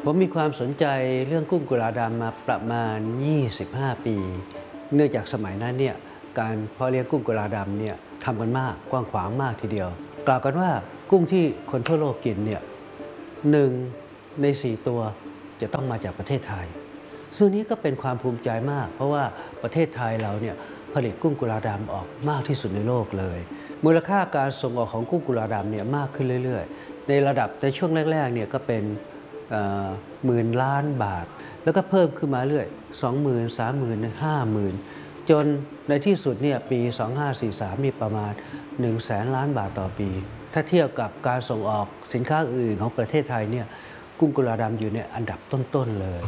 ผมมีความสนใจเรื่องกุ้งกุลาดำมาประมาณ 25 ปีเนื่องจากสมัยนั้นเนี่ยการเพาะเลี้ยงกุ้งกุลาดำเนี่ยทำกันมากกว้างขวางมากทีเดียวกล่าวกันว่ากุ้งที่คนทั่วโลกกินเนี่ย1 ใน 4 ตัวจะต้องมาจากประเทศไทยซึ่งนี้ก็เป็นความภูมิใจมากเพราะว่าประเทศไทยเราเนี่ยผลิตกุ้งกุลาดำออกมากที่สุดในโลกเลยมูลค่าการส่งออกของกุ้งกุลาดำเนี่ยมากขึ้นเรื่อยๆในช่วงแรกๆเนี่ยก็เป็นหมื่นล้านบาทแล้วก็เพิ่มขึ้นมาเรื่อย 20,000 30,000 50,000 จนในที่สุดเนี่ยปี 2543 มีประมาณ 100,000 ล้านบาทต่อปีถ้าเทียบกับการส่งออกสินค้าอื่นของประเทศไทยเนี่ยกุ้งกุลาดำอยู่ในอันดับต้นๆเลย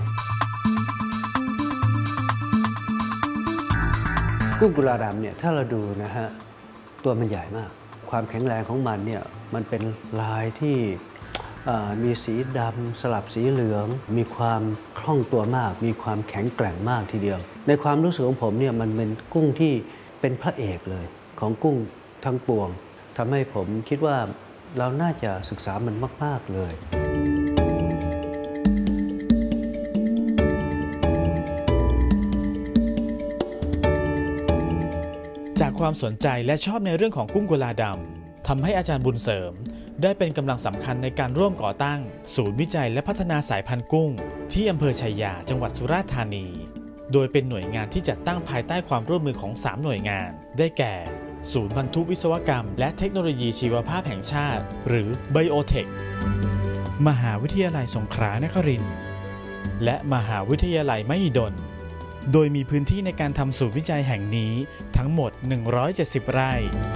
กุ้งกุลาดำเนี่ยถ้าเราดูนะฮะตัวมันใหญ่มากความแข็งแรงของมันเนี่ยมันเป็นลายที่มีสีดำสลับสีเหลืองมีความคล่องตัวมากมีความแข็งแกร่งมากทีเดียวในความรู้สึกของผมเนี่ยมันเป็นกุ้งที่เป็นพระเอกเลยของกุ้งทั้งปวงทำให้ผมคิดว่าเราน่าจะศึกษามันมากๆเลยจากความสนใจและชอบในเรื่องของกุ้งกุลาดำทำให้อาจารย์บุญเสริมได้เป็นกำลังสำคัญในการร่วมก่อตั้งศูนย์วิจัยและพัฒนาสายพันธุ์กุ้งที่อำเภอชัยยาจังหวัดสุราษฎร์ธานีโดยเป็นหน่วยงานที่จัดตั้งภายใต้ความร่วมมือของ3หน่วยงานได้แก่ศูนย์พันธุวิศวกรรมและเทคโนโลยีชีวภาพแห่งชาติหรือ Biotech มหาวิทยาลัยสงขลานครินทร์และมหาวิทยาลัยมหิดลโดยมีพื้นที่ในการทำศูนย์วิจัยแห่งนี้ทั้งหมด170 ไร่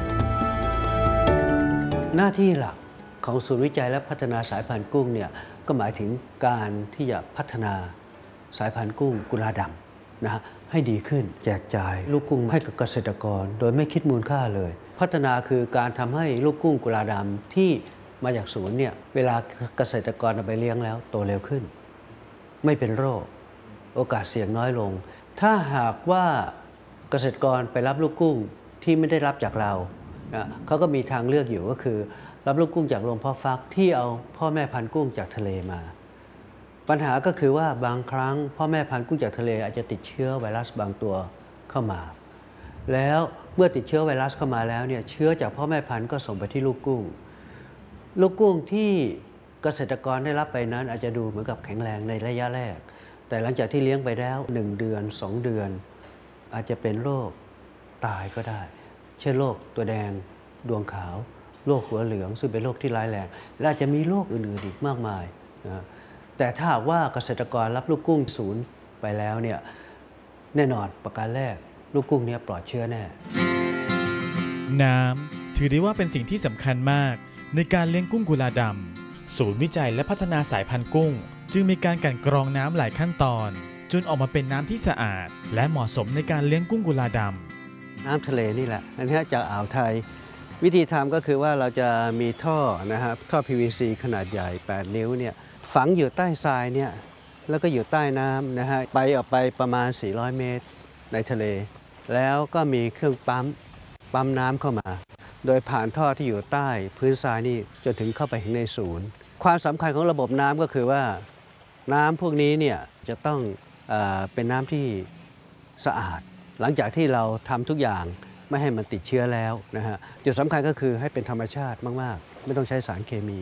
หน้าที่หลักของศูนย์วิจัยและพัฒนาสายพันธุ์กุ้งเนี่ยก็หมายถึงการที่จะพัฒนาสายพันธุ์กุ้งกุลาดำนะฮะให้ดีขึ้นแจกจ่ายลูกกุ้งให้กับเกษตรกรโดยไม่คิดมูลค่าเลยพัฒนาคือการทำให้ลูกกุ้งกุลาดำที่มาจากศูนย์เนี่ยเวลาเกษตรกรเอาไปเลี้ยงแล้วโตเร็วขึ้นไม่เป็นโรคโอกาสเสี่ยงน้อยลงถ้าหากว่าเกษตรกรไปรับลูกกุ้งที่ไม่ได้รับจากเราเขาก็มีทางเลือกอยู่ก็คือรับลูกกุ้งจากโรงเพาะฟักที่เอาพ่อแม่พันธุ์กุ้งจากทะเลมาปัญหาก็คือว่าบางครั้งพ่อแม่พันธุ์กุ้งจากทะเลอาจจะติดเชื้อไวรัสบางตัวเข้ามาแล้วเมื่อติดเชื้อไวรัสเข้ามาแล้วเนี่ยเชื้อจากพ่อแม่พันธุ์ก็ส่งไปที่ลูกกุ้งที่เกษตรกรได้รับไปนั้นอาจจะดูเหมือนกับแข็งแรงในระยะแรกแต่หลังจากที่เลี้ยงไปแล้ว1 เดือน 2 เดือนอาจจะเป็นโรคตายก็ได้เช่นโรคตัวแดงดวงขาวโรคหัวเหลืองซึ่งเป็นโรคที่ร้ายแรงและอาจจะมีโรคอื่นๆอีกมากมายนะแต่ถ้าหากว่าเกษตรกรรับลูกกุ้งศูนย์ไปแล้วเนี่ยแน่นอนประการแรกลูกกุ้งเนี่ยปลอดเชื้อแน่น้ำถือได้ว่าเป็นสิ่งที่สำคัญมากในการเลี้ยงกุ้งกุลาดำศูนย์วิจัยและพัฒนาสายพันธุ์กุ้งจึงมีการกลั่นกรองน้ำหลายขั้นตอนจนออกมาเป็นน้ำที่สะอาดและเหมาะสมในการเลี้ยงกุ้งกุลาดำน้ำทะเลนี่แหละอันนี้จากอ่าวไทยวิธีทำก็คือว่าเราจะมีท่อนะครับท่อ PVC ขนาดใหญ่8 นิ้วเนี่ยฝังอยู่ใต้ทรายเนี่ยแล้วก็อยู่ใต้น้ำนะฮะออกไปประมาณ400 เมตรในทะเลแล้วก็มีเครื่องปั๊มน้ำเข้ามาโดยผ่านท่อที่อยู่ใต้พื้นทรายนี่จนถึงเข้าไปในศูนย์ความสำคัญของระบบน้ำก็คือว่าน้ำพวกนี้เนี่ยจะต้องเป็นน้ำที่สะอาดหลังจากที่เราทำทุกอย่างไม่ให้มันติดเชื้อแล้วนะฮะจุดสำคัญก็คือให้เป็นธรรมชาติมากๆไม่ต้องใช้สารเคมี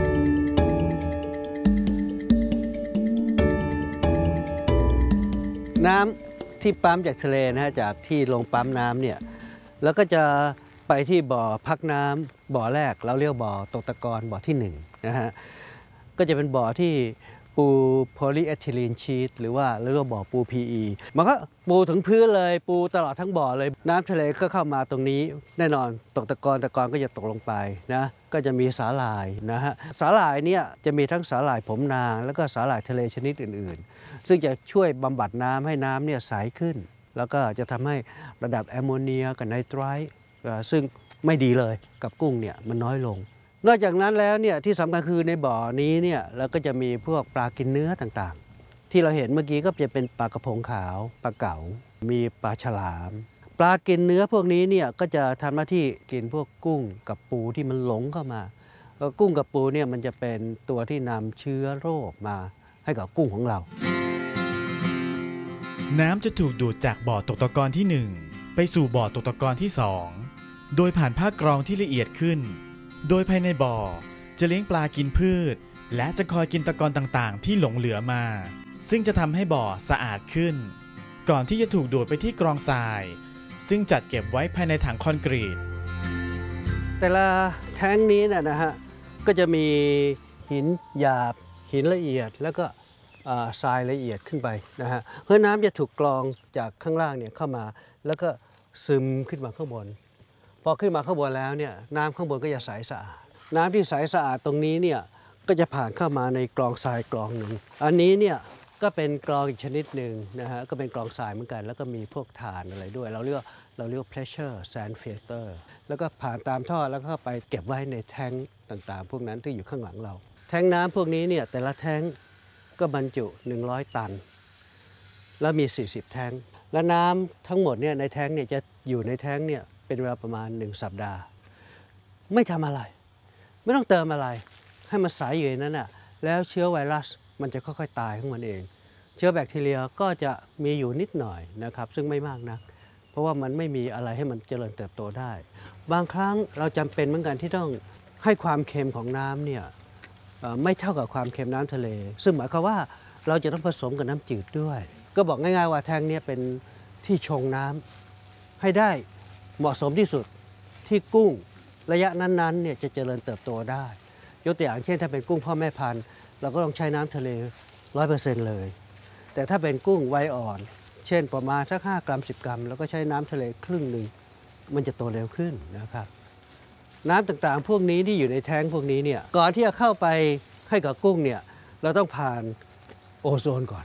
น้ำที่ปั๊มจากทะเลนะฮะจากที่ลงปั๊มน้ำเนี่ยแล้วก็จะไปที่บ่อพักน้ำบ่อแรกเราเรียกบ่อตกตะกอนบ่อที่1นะฮะก็จะเป็นบ่อที่ปูโพลีเอทิลีนชีทหรือว่าเรียกว่าบ่อปู PE มันก็ปูถึงพื้นเลยปูตลอดทั้งบ่อเลยน้ำทะเลก็เข้ามาตรงนี้แน่นอนตกตะกอนก็จะตกลงไปนะก็จะมีสาหร่ายนะฮะสาหร่ายเนี่ยจะมีทั้งสาหร่ายผมนางแล้วก็สาหร่ายทะเลชนิดอื่นๆซึ่งจะช่วยบำบัดน้ำให้น้ำเนี่ยใสขึ้นแล้วก็จะทำให้ระดับแอมโมเนียกับไนไตรท์ซึ่งไม่ดีเลยกับกุ้งเนี่ยมันน้อยลงนอกจากนั้นแล้วเนี่ยที่สำคัญคือในบ่อนี้เนี่ยเราก็จะมีพวกปลากินเนื้อต่างๆที่เราเห็นเมื่อกี้ก็จะเป็นปลากระพงขาวปลาเก๋ามีปลาฉลามปลากินเนื้อพวกนี้เนี่ยก็จะทำหน้าที่กินพวกกุ้งกับปูที่มันหลงเข้ามากุ้งกับปูเนี่ยมันจะเป็นตัวที่นำเชื้อโรคมาให้กับกุ้งของเราน้ำจะถูกดูดจากบ่อตกตะกอนที่ 1 ไปสู่บ่อตกตะกอนที่ 2 โดยผ่านผ้ากรองที่ละเอียดขึ้น โดยภายในบ่อจะเลี้ยงปลากินพืชและจะคอยกินตะกอนต่างๆที่หลงเหลือมาซึ่งจะทำให้บ่อสะอาดขึ้นก่อนที่จะถูกดูดไปที่กรองทรายซึ่งจัดเก็บไว้ภายในถังคอนกรีตแต่ละแท้งนี้นะฮะก็จะมีหินหยาบหินละเอียดแล้วก็ทรายละเอียดขึ้นไปนะฮะเพราะน้ำจะถูกกรองจากข้างล่างเนี่ยเข้ามาแล้วก็ซึมขึ้นมาข้างบนพอขึ้นมาข้างบนแล้วเนี่ยน้ำข้างบนก็จะใสสะอาดน้ำที่ใสสะอาดตรงนี้เนี่ยก็จะผ่านเข้ามาในกรองทรายกรองหนึ่งอันนี้เนี่ยก็เป็นกรองอีกชนิดหนึ่งนะฮะก็เป็นกรองทรายเหมือนกันแล้วก็มีพวกถ่านอะไรด้วยเราเรียกว่า pressure sand filter แล้วก็ผ่านตามท่อแล้วก็ไปเก็บไว้ในแท้งต่างๆพวกนั้นที่อยู่ข้างหลังเราแท้งน้ำพวกนี้เนี่ยแต่ละแท้งก็บรรจุ100 ตันแล้วมี40แท้งและน้ำทั้งหมดเนี่ยในแท้งเนี่ยจะอยู่ในแท้งเนี่ยเป็นเวลาประมาณ1 สัปดาห์ไม่ทำอะไรไม่ต้องเติมอะไรให้มันใสอยู่ในนั้นน่ะแล้วเชื้อไวรัสมันจะค่อยๆตายของมันเองเชื้อแบคทีเรียก็จะมีอยู่นิดหน่อยนะครับซึ่งไม่มากนักเพราะว่ามันไม่มีอะไรให้มันเจริญเติบโตได้บางครั้งเราจำเป็นเหมือนกันที่ต้องให้ความเค็มของน้ำเนี่ยไม่เท่ากับความเค็มน้ำทะเลซึ่งหมายความว่าเราจะต้องผสมกับน้ำจืดด้วยก็บอกง่ายๆว่าแท้งนี้เป็นที่ชงน้ำให้ได้เหมาะสมที่สุดที่กุ้งระยะนั้นๆเนี่ยจะเจริญเติบโตได้ยกตัวอย่างเช่นถ้าเป็นกุ้งพ่อแม่พันธุ์เราก็ต้องใช้น้ำทะเล 100% เลยแต่ถ้าเป็นกุ้งวัยอ่อนเช่นประมาณสัก5 กรัม 10 กรัมแล้วก็ใช้น้ำทะเลครึ่งหนึ่งมันจะโตเร็วขึ้นนะครับน้ำต่างๆพวกนี้ที่อยู่ในแท้งพวกนี้เนี่ยก่อนที่จะเข้าไปให้กับกุ้งเนี่ยเราต้องผ่านโอโซนก่อน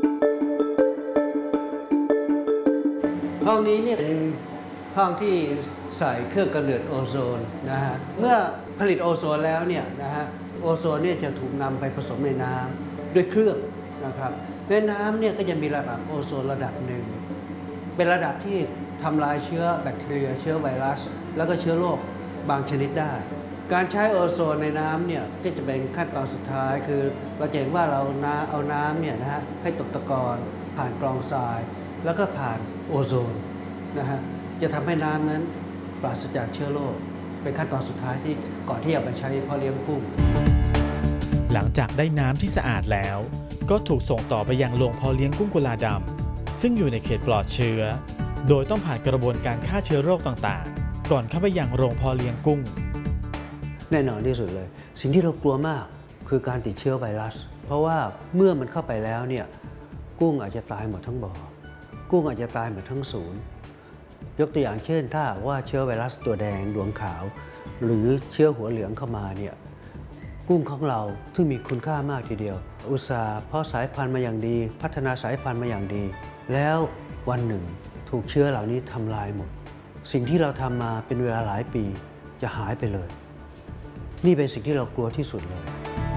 ห้องนี้เนี่ยเป็นห้องที่ใส่เครื่องกำเนิดโอโซนนะฮะเมื่อผลิตโอโซนแล้วเนี่ยนะฮะโอโซนเนี่ยจะถูกนำไปผสมในน้ำด้วยเครื่องนะครับในน้ำเนี่ยก็จะมีระดับโอโซนระดับหนึ่งเป็นระดับที่ทำลายเชื้อแบคทีเรียเชื้อไวรัสแล้วก็เชื้อโรคบางชนิดได้การใช้โอโซนในน้ำเนี่ยก็จะเป็นขั้นตอนสุดท้ายคือเราจะเห็นว่าเราเอาน้ำเนี่ยนะฮะให้ตกตะกอนผ่านกรองทรายแล้วก็ผ่านโอโซนนะฮะจะทำให้น้ำนั้นปราศจากเชื้อโรคเป็นขั้นตอนสุดท้ายที่ก่อนที่จะไปใช้เพาะเลี้ยงกุ้งหลังจากได้น้ำที่สะอาดแล้วก็ถูกส่งต่อไปยังโรงเพาะเลี้ยงกุ้งกุลาดำซึ่งอยู่ในเขตปลอดเชื้อโดยต้องผ่านกระบวนการฆ่าเชื้อโรคต่างๆก่อนเข้าไปยังโรงเพาะเลี้ยงกุ้งแน่นอนที่สุดเลยสิ่งที่เรากลัวมากคือการติดเชื้อไวรัสเพราะว่าเมื่อมันเข้าไปแล้วเนี่ยกุ้งอาจจะตายหมดทั้งบ่อกุ้งอาจจะตายหมดทั้งศูนย์ยกตัวอย่างเช่นถ้าว่าเชื้อไวรัสตัวแดงดวงขาวหรือเชื้อหัวเหลืองเข้ามาเนี่ยกุ้งของเราซึ่งมีคุณค่ามากทีเดียวอุตสาห์เพาะสายพันธุ์มาอย่างดีพัฒนาสายพันธุ์มาอย่างดีแล้ววันหนึ่งถูกเชื้อเหล่านี้ทำลายหมดสิ่งที่เราทำมาเป็นเวลาหลายปีจะหายไปเลยนี่เป็นสิ่งที่เรากลัวที่สุดเลย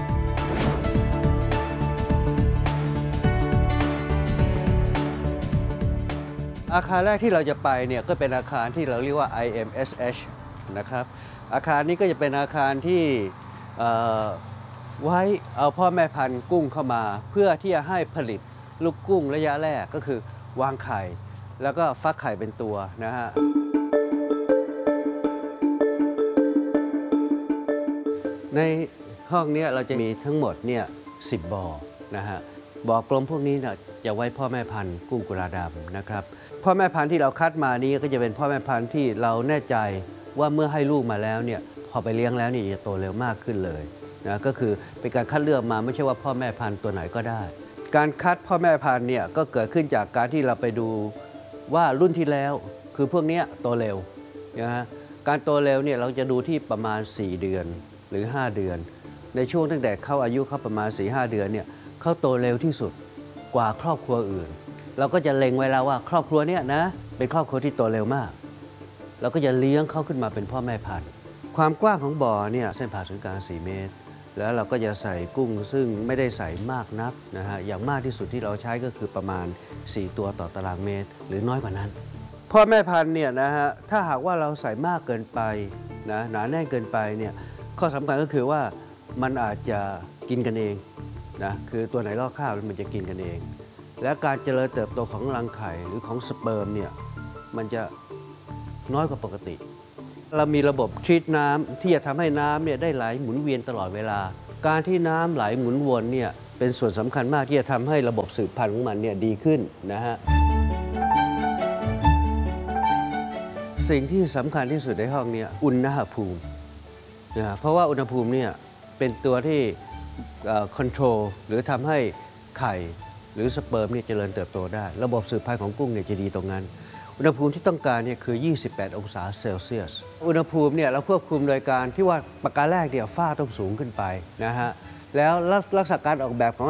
อาคารแรกที่เราจะไปเนี่ยก็เป็นอาคารที่เราเรียกว่า IMSH นะครับอาคารนี้ก็จะเป็นอาคารที่ไว้เอาพ่อแม่พันธุ์กุ้งเข้ามาเพื่อที่จะให้ผลิตลูกกุ้งระยะแรกก็คือวางไข่แล้วก็ฟักไข่เป็นตัวนะฮะในห้องนี้เราจะมีทั้งหมดเนี่ย10 บ่อนะฮะบ่อกลมพวกนี้เนี่ยจะไว้พ่อแม่พันธุ์กุ้งกุลาดำนะครับพ่อแม่พันธุ์ที่เราคัดมานี้ก็จะเป็นพ่อแม่พันธุ์ที่เราแน่ใจว่าเมื่อให้ลูกมาแล้วเนี่ยพอไปเลี้ยงแล้วนี่จะโตเร็วมากขึ้นเลยนะก็คือเป็นการคัดเลือกมาไม่ใช่ว่าพ่อแม่พันธุ์ตัวไหนก็ได้การคัดพ่อแม่พันธุ์เนี่ยก็เกิดขึ้นจากการที่เราไปดูว่ารุ่นที่แล้วคือพวกนี้โตเร็วนะฮะการโตเร็วเนี่ยเราจะดูที่ประมาณ4 เดือนหรือ5 เดือนในช่วงตั้งแต่เข้าอายุเขาประมาณ 4-5 เดือนเนี่ยเขาโตเร็วที่สุดกว่าครอบครัวอื่นเราก็จะเล็งไว้แล้วว่าครอบครัวเนี้ยนะเป็นครอบครัวที่โตเร็วมากเราก็จะเลี้ยงเขาขึ้นมาเป็นพ่อแม่พันธุ์ความกว้างของบ่อเนี่ยเส้นผ่าศูนย์กลาง4 เมตรแล้วเราก็จะใส่กุ้งซึ่งไม่ได้ใส่มากนักนะฮะอย่างมากที่สุดที่เราใช้ก็คือประมาณ4 ตัวต่อตารางเมตรหรือน้อยกว่านั้นพ่อแม่พันธุ์เนี่ยนะฮะถ้าหากว่าเราใส่มากเกินไปนะหนาแน่นเกินไปเนี่ยข้อสำคัญก็คือว่ามันอาจจะกินกันเองนะคือตัวไหนล่อข้าวมันจะกินกันเอง และการเจริญเติบโตของรังไข่หรือของสเปิร์มเนี่ยมันจะน้อยกว่าปกติ เรามีระบบทรีตน้ำที่จะทำให้น้ำเนี่ยได้ไหลหมุนเวียนตลอดเวลา การที่น้ำไหลหมุนวนเนี่ยเป็นส่วนสำคัญมากที่จะทำให้ระบบสืบพันธุ์ของมันเนี่ยดีขึ้นนะฮะสิ่งที่สำคัญที่สุดในห้องเนี่ยอุณหภูมินะเพราะว่าอุณหภูมิเนี่ยเป็นตัวที่คอนโทรลหรือทำให้ไข่หรือสเปิร์มเนี่ยเจริญเติบโตได้ระบบสืบพันธุ์ของกุ้งเนี่ยจะดีตรงนั้นอุณหภูมิที่ต้องการเนี่ยคือ 28 องศาเซลเซียสอุณหภูมิเนี่ยเราควบคุมโดยการที่ว่าประการแรกเนี่ยฝ้าต้องสูงขึ้นไปนะฮะแล้วลักษณะการออกแบบของ